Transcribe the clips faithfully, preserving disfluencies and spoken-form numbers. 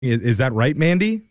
Is, is that right, Mandy?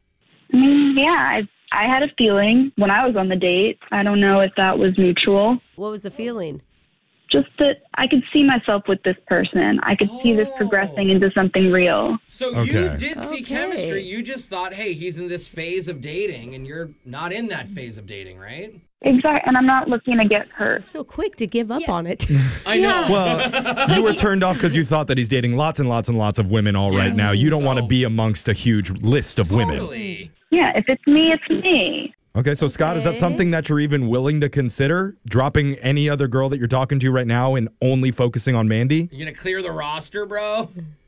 I mean, yeah, I, I had a feeling when I was on the date. I don't know if that was mutual. What was the feeling? Just that I could see myself with this person. I could oh. see this progressing into something real. So okay. you did see okay. chemistry. You just thought, hey, he's in this phase of dating, and you're not in that phase of dating, right? Exactly, and I'm not looking to get hurt. So quick to give up yeah. on it. I know. Well, you were turned off because you thought that he's dating lots and lots and lots of women all yes. right now. You don't so, want to be amongst a huge list of totally. women. Yeah, if it's me, it's me. Okay, so Scott, okay. is that something that you're even willing to consider? Dropping any other girl that you're talking to right now and only focusing on Mandy? You gonna clear the roster, bro?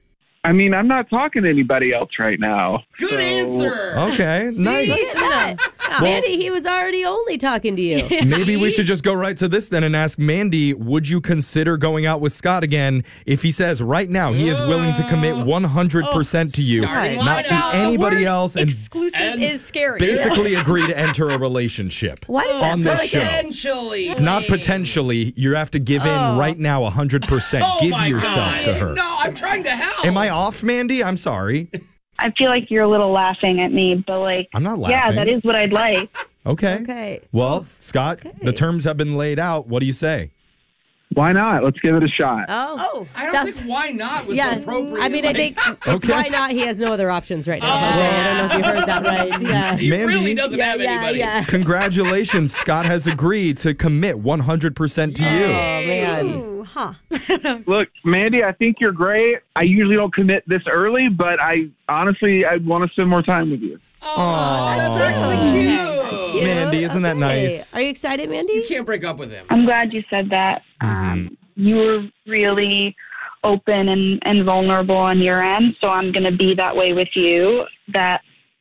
I mean, I'm not talking to anybody else right now. Good so. answer. Okay, See? nice. Look at that. Well, Mandy, he was already only talking to you. Maybe we should just go right to this then and ask Mandy, would you consider going out with Scott again if he says right now he is willing to commit one hundred percent to you, not see anybody else, and exclusive and is scary. basically agree to enter a relationship Why does on that this feel show? like Potentially. It's not potentially. You have to give in Oh. right now one hundred percent. Oh Give my yourself God. to her. No, I'm trying to help. Am I off, Mandy? I'm sorry. I feel like you're a little laughing at me, but like, I'm not laughing. yeah, that is what I'd like. Okay. Okay. Well, Scott, Okay. the terms have been laid out. What do you say? Why not? Let's give it a shot. Oh. Oh. I don't Sounds- think why not was Yeah, the appropriate. I mean, I like- think it's Okay. why not. He has no other options right now. Oh. Jose. I don't know if you heard that right. Yeah. he Mandy. really doesn't Yeah, have yeah, anybody. yeah. Congratulations. Scott has agreed to commit one hundred percent to Oh, you. man. Ooh, huh. Look, Mandy, I think you're great. I usually don't commit this early, but I honestly, I'd want to spend more time with you. Oh, that's Aw. actually cute. That's cute. Mandy, isn't that Okay. nice? Are you excited, Mandy? You can't break up with him. I'm glad you said that. Um, you were really open and, and vulnerable on your end, so I'm going to be that way with you. That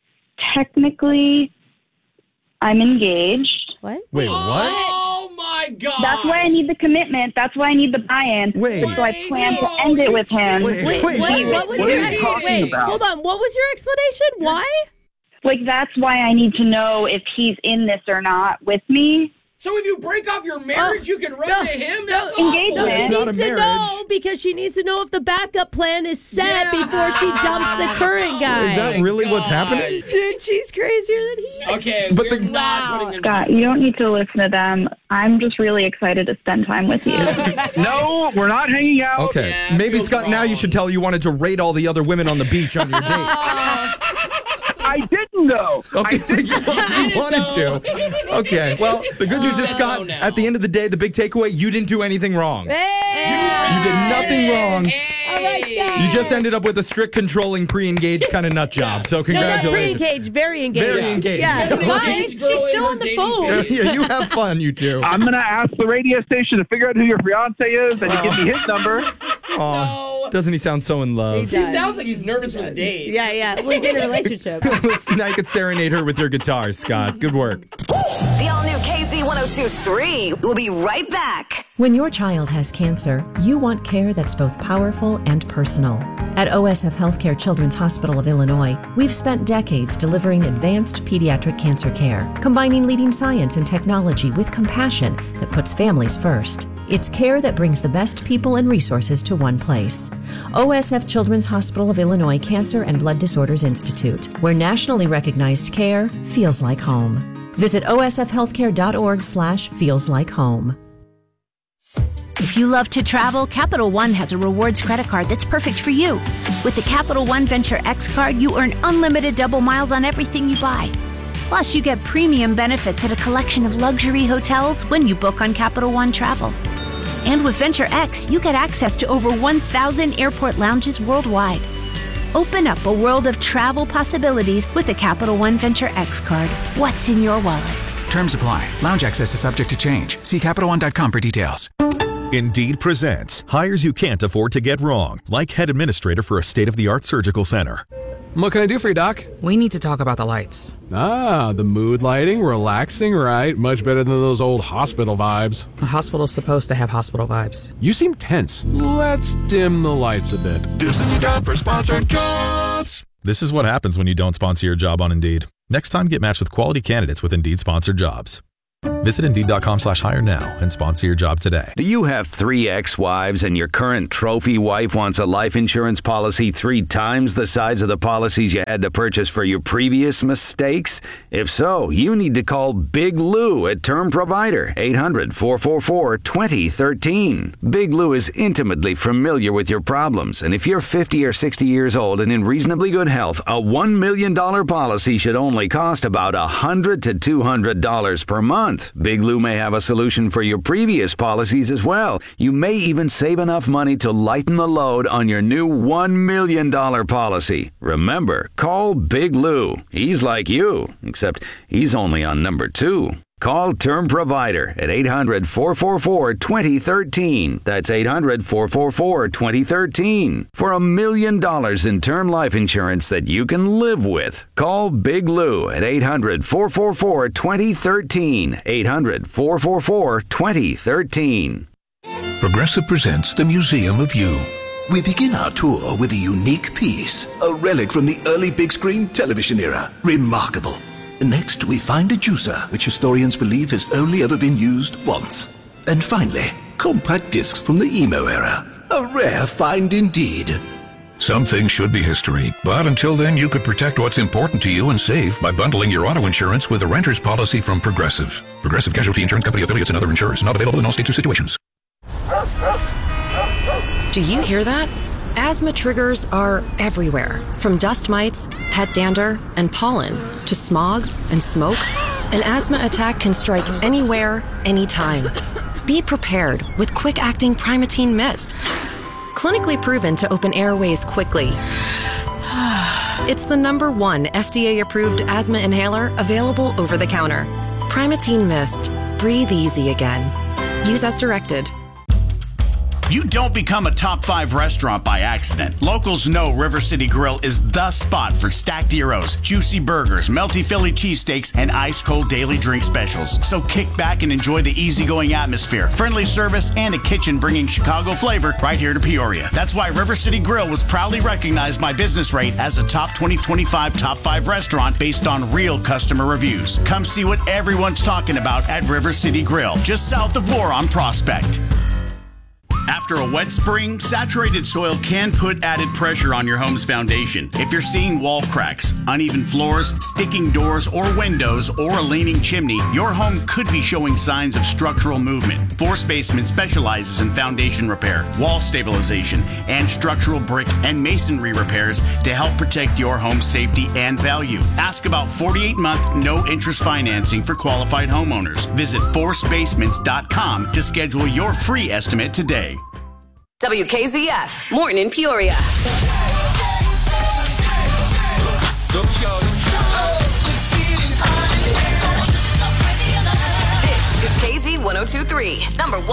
technically I'm engaged. What? Wait, what? Oh my God. That's why I need the commitment. That's why I need the buy-in. Wait. So I plan to end it with him. Wait, Wait, wait, what, wait. what was What your are you ex- talking wait, about? hold on. What was your explanation? Why? Like, that's why I need to know if he's in this or not with me. So if you break off your marriage, you can run no, to him? That's no, awful. engagement. She It's not a needs to marriage. know because she needs to know if the backup plan is set Yeah. before she dumps the current guy. Is that really what's God. happening? Dude, she's crazier than he is. Okay, But we're the- not Wow. putting him Scott, you don't need to listen to them. I'm just really excited to spend time with you. No, we're not hanging out. Okay. Yeah, Maybe, feels Scott, now you wrong. should tell you wanted to rate all the other women on the beach on your date. I didn't though. Okay, I you, didn't. you wanted to. Okay, well, the good news is, Oh, Scott, no. at the end of the day, the big takeaway, you didn't do anything wrong. Hey! You did nothing wrong. All right, Scott. You just ended up with a strict, controlling, pre-engaged kind of nut job. So No, not congratulations. pre-engaged, very engaged. Very engaged. Yeah. Why? She's still on the phone. Yeah, you have fun, you two. I'm gonna ask the radio station to figure out who your fiance is, and you give me his number. Aw, No. doesn't he sound so in love? He sounds like he's nervous for the date. Yeah, yeah. Well, he's in a relationship. Now you could serenade her with your guitar, Scott. Good work. The all-new K Z one oh two point three. We'll be right back. When your child has cancer, you want care that's both powerful and personal. At O S F Healthcare Children's Hospital of Illinois, we've spent decades delivering advanced pediatric cancer care, combining leading science and technology with compassion that puts families first. It's care that brings the best people and resources to one place. O S F Children's Hospital of Illinois Cancer and Blood Disorders Institute, where nationally recognized care feels like home. Visit osfhealthcare.org slash feels like home. If you love to travel, Capital One has a rewards credit card that's perfect for you. With the Capital One Venture X card, you earn unlimited double miles on everything you buy. Plus, you get premium benefits at a collection of luxury hotels when you book on Capital One Travel. And with Venture X, you get access to over one thousand airport lounges worldwide. Open up a world of travel possibilities with the Capital One Venture X card. What's in your wallet? Terms apply. Lounge access is subject to change. See Capital One dot com for details. Indeed presents hires you can't afford to get wrong, like head administrator for a state-of-the-art surgical center. What can I do for you, Doc? We need to talk about the lights. Ah, the mood lighting, relaxing, right? Much better than those old hospital vibes. A hospital's supposed to have hospital vibes. You seem tense. Let's dim the lights a bit. This is the job for sponsored jobs. This is what happens when you don't sponsor your job on Indeed. Next time, get matched with quality candidates with Indeed sponsored jobs. Visit Indeed.com slash hire now and sponsor your job today. Do you have three ex-wives and your current trophy wife wants a life insurance policy three times the size of the policies you had to purchase for your previous mistakes? If so, you need to call Big Lou at Term Provider, eight hundred, four four four, two zero one three. Big Lou is intimately familiar with your problems, and if you're fifty or sixty years old and in reasonably good health, a one million dollars policy should only cost about one hundred to two hundred dollars per month. Big Lou may have a solution for your previous policies as well. You may even save enough money to lighten the load on your new one million dollars policy. Remember, call Big Lou. He's like you, except he's only on number two. Call Term Provider at eight hundred, four four four, two zero one three. That's eight hundred, four four four, two zero one three. For a million dollars in term life insurance that you can live with. Call Big Lou at eight hundred, four four four, two zero one three. eight hundred, four four four, two zero one three. Progressive presents the Museum of You. We begin our tour with a unique piece, a relic from the early big screen television era. Remarkable. Next, we find a juicer, which historians believe has only ever been used once. And finally, compact discs from the emo era. A rare find indeed. Some things should be history, but until then, you could protect what's important to you and save by bundling your auto insurance with a renter's policy from Progressive. Progressive Casualty Insurance Company affiliates and other insurers. Not available in all states or situations. Do you hear that? Asthma triggers are everywhere, from dust mites, pet dander, and pollen, to smog and smoke. An asthma attack can strike anywhere, anytime. Be prepared with quick-acting Primatene Mist. Clinically proven to open airways quickly. It's the number one F D A-approved asthma inhaler available over the counter. Primatene Mist. Breathe easy again. Use as directed. You don't become a top five restaurant by accident. Locals know River City Grill is the spot for stacked gyros, juicy burgers, melty Philly cheesesteaks, and ice-cold daily drink specials. So kick back and enjoy the easygoing atmosphere, friendly service, and a kitchen bringing Chicago flavor right here to Peoria. That's why River City Grill was proudly recognized by Business Rate as a top twenty twenty-five top five restaurant based on real customer reviews. Come see what everyone's talking about at River City Grill, just south of Lore on Prospect. After a wet spring, saturated soil can put added pressure on your home's foundation. If you're seeing wall cracks, uneven floors, sticking doors or windows, or a leaning chimney, your home could be showing signs of structural movement. Force Basement specializes in foundation repair, wall stabilization, and structural brick and masonry repairs to help protect your home's safety and value. Ask about forty-eight month no-interest financing for qualified homeowners. Visit force basements dot com to schedule your free estimate today. W K Z F, Morton in Peoria. This is K Z one oh two point three, number one.